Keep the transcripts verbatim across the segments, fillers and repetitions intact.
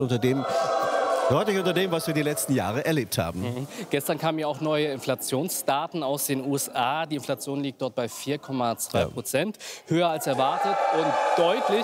unter dem deutlich unter dem, was wir die letzten Jahre erlebt haben. Mhm. Gestern kamen ja auch neue Inflationsdaten aus den U S A. Die Inflation liegt dort bei vier Komma zwei Prozent, ja. höher als erwartet und deutlich,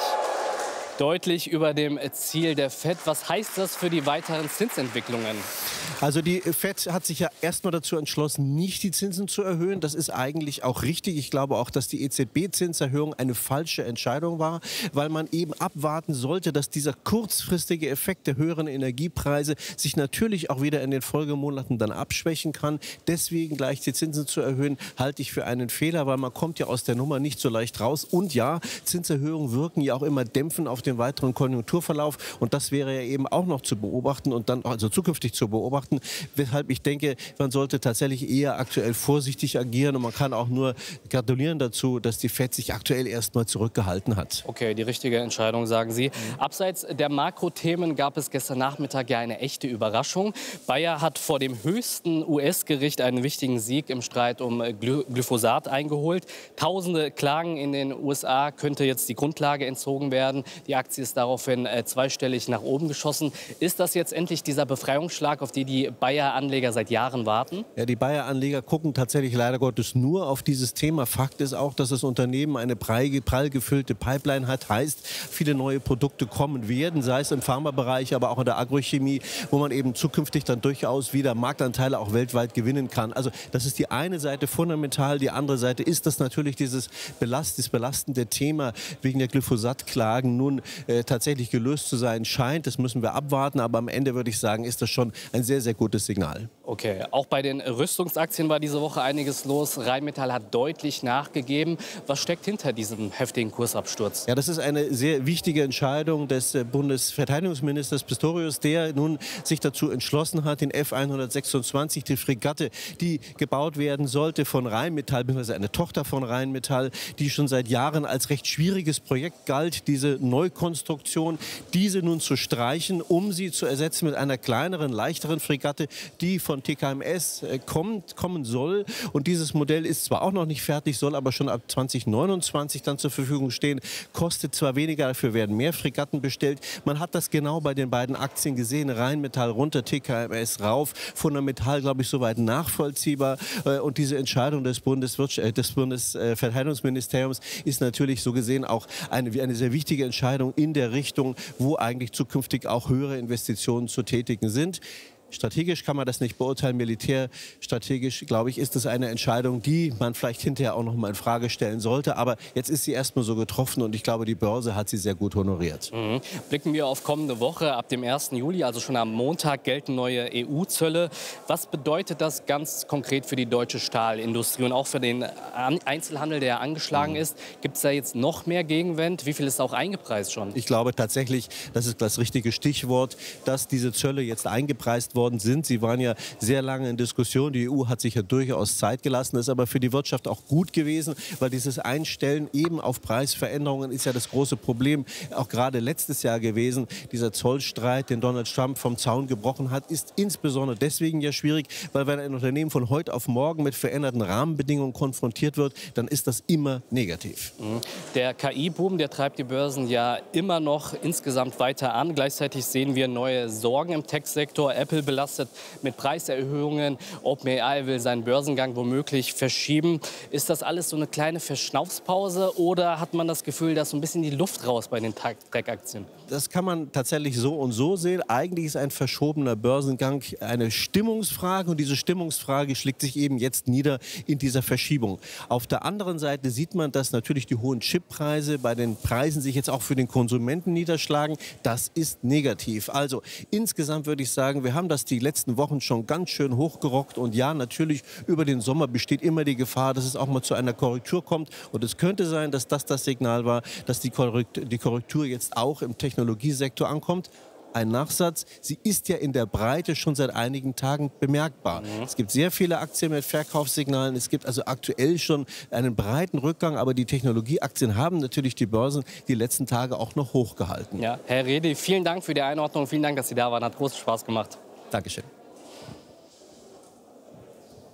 deutlich über dem Ziel der Fed. Was heißt das für die weiteren Zinsentwicklungen? Also die Fed hat sich ja erstmal dazu entschlossen, nicht die Zinsen zu erhöhen. Das ist eigentlich auch richtig. Ich glaube auch, dass die E Z B-Zinserhöhung eine falsche Entscheidung war, weil man eben abwarten sollte, dass dieser kurzfristige Effekt der höheren Energiepreise sich natürlich auch wieder in den Folgemonaten dann abschwächen kann. Deswegen gleich die Zinsen zu erhöhen, halte ich für einen Fehler, weil man kommt ja aus der Nummer nicht so leicht raus. Und ja, Zinserhöhungen wirken ja auch immer dämpfend auf den weiteren Konjunkturverlauf. Und das wäre ja eben auch noch zu beobachten und dann also zukünftig zu beobachten. Weshalb ich denke, man sollte tatsächlich eher aktuell vorsichtig agieren. Und man kann auch nur gratulieren dazu, dass die Fed sich aktuell erstmal zurückgehalten hat. Okay, die richtige Entscheidung, sagen Sie. Mhm. Abseits der Makrothemen gab es gestern Nachmittag ja eine echte Überraschung. Bayer hat vor dem höchsten U S-Gericht einen wichtigen Sieg im Streit um Glyphosat eingeholt. Tausende Klagen in den U S A, könnte jetzt die Grundlage entzogen werden. Die Aktie ist daraufhin äh, zweistellig nach oben geschossen. Ist das jetzt endlich dieser Befreiungsschlag, auf den die Bayer-Anleger seit Jahren warten? Ja, die Bayer-Anleger gucken tatsächlich leider Gottes nur auf dieses Thema. Fakt ist auch, dass das Unternehmen eine prall gefüllte Pipeline hat. Heißt, viele neue Produkte kommen werden, sei es im Pharmabereich, aber auch in der Agrochemie, wo man eben zukünftig dann durchaus wieder Marktanteile auch weltweit gewinnen kann. Also das ist die eine Seite fundamental. Die andere Seite ist das natürlich dieses Belast, das belastende Thema wegen der Glyphosat-Klagen nun äh, tatsächlich gelöst zu sein scheint. Das müssen wir abwarten. Aber am Ende würde ich sagen, ist das schon ein sehr, sehr gutes Signal. Okay, auch bei den Rüstungsaktien war diese Woche einiges los. Rheinmetall hat deutlich nachgegeben. Was steckt hinter diesem heftigen Kursabsturz? Ja, das ist eine sehr wichtige Entscheidung des Bundesverteidigungsministers Pistorius, der nun sich dazu entschlossen hat, den F hundertsechsundzwanzig, die Fregatte, die gebaut werden sollte von Rheinmetall, beziehungsweise eine Tochter von Rheinmetall, die schon seit Jahren als recht schwieriges Projekt galt, diese Neukonstruktion, diese nun zu streichen, um sie zu ersetzen mit einer kleineren, leichteren Fregatte, die von T K M S kommt, kommen soll. Und dieses Modell ist zwar auch noch nicht fertig, soll aber schon ab zweitausendneunundzwanzig dann zur Verfügung stehen. Kostet zwar weniger, dafür werden mehr Fregatten bestellt. Man hat das genau bei den beiden Aktien gesehen. Rheinmetall runter, T K M S rauf. Fundamental, glaube ich, soweit nachvollziehbar. Und diese Entscheidung des, Bundeswirtsch- des Bundesverteidigungsministeriums ist natürlich so gesehen auch eine, eine sehr wichtige Entscheidung in der Richtung, wo eigentlich zukünftig auch höhere Investitionen zu tätigen sind. Strategisch kann man das nicht beurteilen, militärstrategisch, glaube ich, ist das eine Entscheidung, die man vielleicht hinterher auch noch mal in Frage stellen sollte. Aber jetzt ist sie erstmal so getroffen und ich glaube, die Börse hat sie sehr gut honoriert. Mhm. Blicken wir auf kommende Woche. Ab dem ersten Juli, also schon am Montag, gelten neue E U-Zölle. Was bedeutet das ganz konkret für die deutsche Stahlindustrie und auch für den Einzelhandel, der angeschlagen mhm. ist? Gibt es da jetzt noch mehr Gegenwind? Wie viel ist auch eingepreist schon? Ich glaube tatsächlich, das ist das richtige Stichwort, dass diese Zölle jetzt eingepreist worden sind. Sie waren ja sehr lange in Diskussion. Die E U hat sich ja durchaus Zeit gelassen. Das ist aber für die Wirtschaft auch gut gewesen, weil dieses Einstellen eben auf Preisveränderungen ist ja das große Problem, auch gerade letztes Jahr gewesen. Dieser Zollstreit, den Donald Trump vom Zaun gebrochen hat, ist insbesondere deswegen ja schwierig, weil wenn ein Unternehmen von heute auf morgen mit veränderten Rahmenbedingungen konfrontiert wird, dann ist das immer negativ. Der K I-Boom, der treibt die Börsen ja immer noch insgesamt weiter an. Gleichzeitig sehen wir neue Sorgen im Tech-Sektor. Apple belastet mit Preiserhöhungen. OpenAI will seinen Börsengang womöglich verschieben. Ist das alles so eine kleine Verschnaufspause oder hat man das Gefühl, dass so ein bisschen die Luft raus bei den Tech-Aktien? Das kann man tatsächlich so und so sehen. Eigentlich ist ein verschobener Börsengang eine Stimmungsfrage und diese Stimmungsfrage schlägt sich eben jetzt nieder in dieser Verschiebung. Auf der anderen Seite sieht man, dass natürlich die hohen Chippreise bei den Preisen sich jetzt auch für den Konsumenten niederschlagen. Das ist negativ. Also insgesamt würde ich sagen, wir haben das die letzten Wochen schon ganz schön hochgerockt. Und ja, natürlich über den Sommer besteht immer die Gefahr, dass es auch mal zu einer Korrektur kommt. Und es könnte sein, dass das das Signal war, dass die Korrektur, die Korrektur jetzt auch im Technologiesektor ankommt. Ein Nachsatz, sie ist ja in der Breite schon seit einigen Tagen bemerkbar. Mhm. Es gibt sehr viele Aktien mit Verkaufssignalen, es gibt also aktuell schon einen breiten Rückgang, aber die Technologieaktien haben natürlich die Börsen die letzten Tage auch noch hochgehalten. Ja, Herr Redi, vielen Dank für die Einordnung, vielen Dank, dass Sie da waren, hat großen Spaß gemacht. Dankeschön.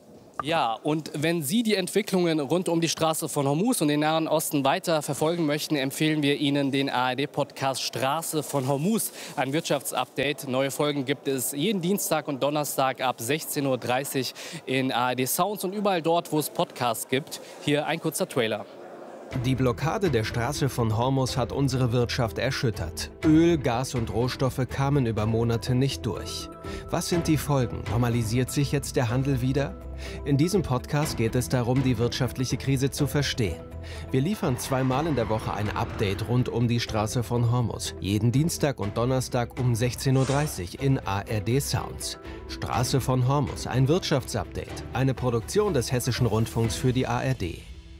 Ja, und wenn Sie die Entwicklungen rund um die Straße von Hormuz und den Nahen Osten weiter verfolgen möchten, empfehlen wir Ihnen den A R D-Podcast Straße von Hormuz, ein Wirtschaftsupdate. Neue Folgen gibt es jeden Dienstag und Donnerstag ab sechzehn Uhr dreißig in A R D Sounds und überall dort, wo es Podcasts gibt. Hier ein kurzer Trailer. Die Blockade der Straße von Hormuz hat unsere Wirtschaft erschüttert. Öl, Gas und Rohstoffe kamen über Monate nicht durch. Was sind die Folgen? Normalisiert sich jetzt der Handel wieder? In diesem Podcast geht es darum, die wirtschaftliche Krise zu verstehen. Wir liefern zweimal in der Woche ein Update rund um die Straße von Hormuz. Jeden Dienstag und Donnerstag um sechzehn Uhr dreißig in A R D Sounds. Straße von Hormuz, ein Wirtschaftsupdate. Eine Produktion des Hessischen Rundfunks für die A R D.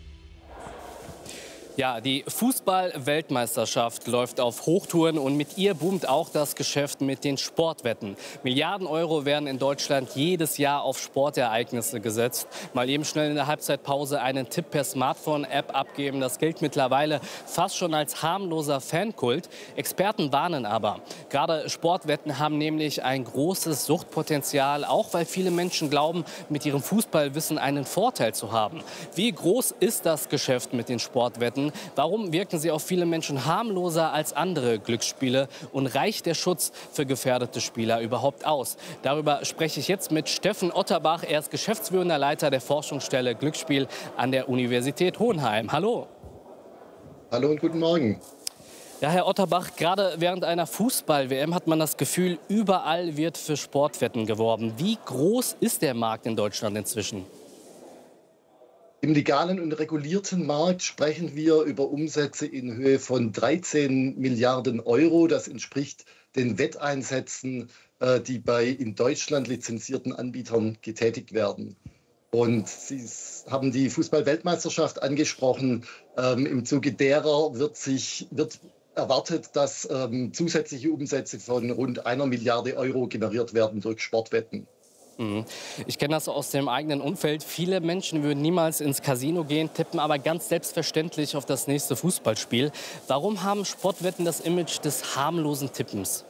Ja, die Fußball-Weltmeisterschaft läuft auf Hochtouren und mit ihr boomt auch das Geschäft mit den Sportwetten. Milliarden Euro werden in Deutschland jedes Jahr auf Sportereignisse gesetzt. Mal eben schnell in der Halbzeitpause einen Tipp per Smartphone-App abgeben. Das gilt mittlerweile fast schon als harmloser Fankult. Experten warnen aber. Gerade Sportwetten haben nämlich ein großes Suchtpotenzial, auch weil viele Menschen glauben, mit ihrem Fußballwissen einen Vorteil zu haben. Wie groß ist das Geschäft mit den Sportwetten? Warum wirken sie auf viele Menschen harmloser als andere Glücksspiele? Und reicht der Schutz für gefährdete Spieler überhaupt aus? Darüber spreche ich jetzt mit Steffen Otterbach. Er ist geschäftsführender Leiter der Forschungsstelle Glücksspiel an der Universität Hohenheim. Hallo. Hallo und guten Morgen. Ja, Herr Otterbach, gerade während einer Fußball-W M hat man das Gefühl, überall wird für Sportwetten geworben. Wie groß ist der Markt in Deutschland inzwischen? Im legalen und regulierten Markt sprechen wir über Umsätze in Höhe von dreizehn Milliarden Euro. Das entspricht den Wetteinsätzen, die bei in Deutschland lizenzierten Anbietern getätigt werden. Und Sie haben die Fußball-Weltmeisterschaft angesprochen. Im Zuge derer wird, sich, wird erwartet, dass zusätzliche Umsätze von rund einer Milliarde Euro generiert werden durch Sportwetten. Ich kenne das aus dem eigenen Umfeld. Viele Menschen würden niemals ins Casino gehen, tippen aber ganz selbstverständlich auf das nächste Fußballspiel. Warum haben Sportwetten das Image des harmlosen Tippens?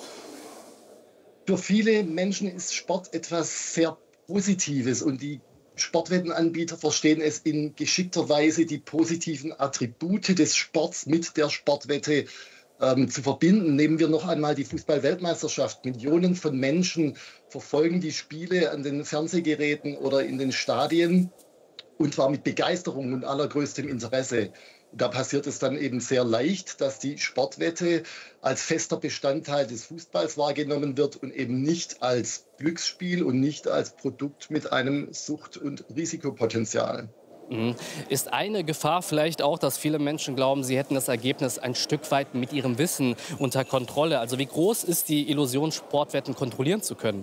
Für viele Menschen ist Sport etwas sehr Positives und die Sportwettenanbieter verstehen es in geschickter Weise, die positiven Attribute des Sports mit der Sportwette Ähm, zu verbinden. Nehmen wir noch einmal die Fußball-Weltmeisterschaft. Millionen von Menschen verfolgen die Spiele an den Fernsehgeräten oder in den Stadien und zwar mit Begeisterung und allergrößtem Interesse. Da passiert es dann eben sehr leicht, dass die Sportwette als fester Bestandteil des Fußballs wahrgenommen wird und eben nicht als Glücksspiel und nicht als Produkt mit einem Sucht- und Risikopotenzial. Ist eine Gefahr vielleicht auch, dass viele Menschen glauben, sie hätten das Ergebnis ein Stück weit mit ihrem Wissen unter Kontrolle? Also wie groß ist die Illusion, Sportwetten kontrollieren zu können?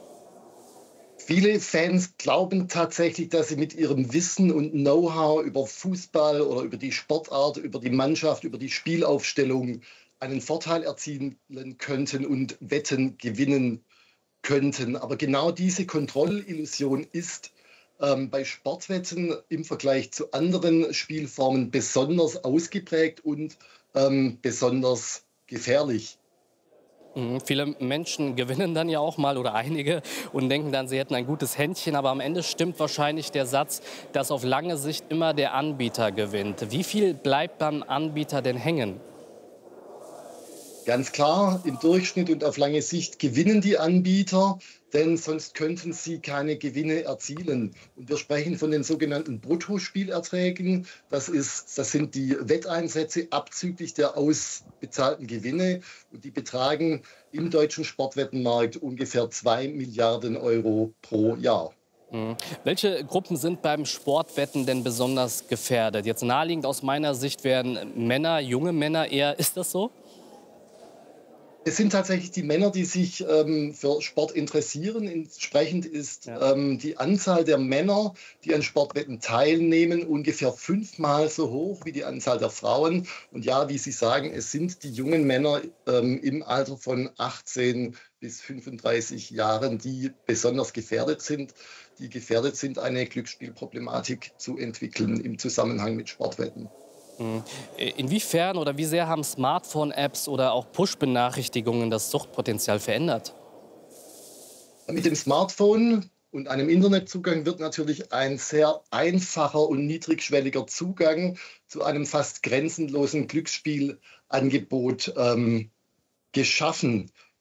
Viele Fans glauben tatsächlich, dass sie mit ihrem Wissen und Know-how über Fußball oder über die Sportart, über die Mannschaft, über die Spielaufstellung einen Vorteil erzielen könnten und Wetten gewinnen könnten. Aber genau diese Kontrollillusion ist ähm, bei Sportwetten im Vergleich zu anderen Spielformen besonders ausgeprägt und ähm, besonders gefährlich. Mhm. Viele Menschen gewinnen dann ja auch mal oder einige und denken dann, sie hätten ein gutes Händchen. Aber am Ende stimmt wahrscheinlich der Satz, dass auf lange Sicht immer der Anbieter gewinnt. Wie viel bleibt beim Anbieter denn hängen? Ganz klar, im Durchschnitt und auf lange Sicht gewinnen die Anbieter, denn sonst könnten sie keine Gewinne erzielen. Und wir sprechen von den sogenannten Bruttospielerträgen. Das ist, das sind die Wetteinsätze abzüglich der ausbezahlten Gewinne. Und die betragen im deutschen Sportwettenmarkt ungefähr zwei Milliarden Euro pro Jahr. Mhm. Welche Gruppen sind beim Sportwetten denn besonders gefährdet? Jetzt naheliegend aus meiner Sicht wären Männer, junge Männer eher. Ist das so? Es sind tatsächlich die Männer, die sich ähm, für Sport interessieren. Entsprechend ist ja. ähm, die Anzahl der Männer, die an Sportwetten teilnehmen, ungefähr fünfmal so hoch wie die Anzahl der Frauen. Und ja, wie Sie sagen, es sind die jungen Männer ähm, im Alter von achtzehn bis fünfunddreißig Jahren, die besonders gefährdet sind, die gefährdet sind, eine Glücksspielproblematik zu entwickeln im Zusammenhang mit Sportwetten. Inwiefern oder wie sehr haben Smartphone-Apps oder auch Push-Benachrichtigungen das Suchtpotenzial verändert? Mit dem Smartphone Und einem Internetzugang wird natürlich ein sehr einfacher und niedrigschwelliger Zugang zu einem fast grenzenlosen Glücksspielangebot ähm, geschaffen.